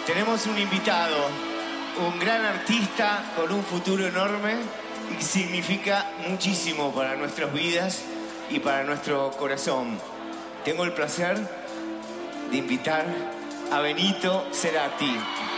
Tenemos un invitado, un gran artista con un futuro enorme y que significa muchísimo para nuestras vidas y para nuestro corazón. Tengo el placer de invitar a Benito Cerati.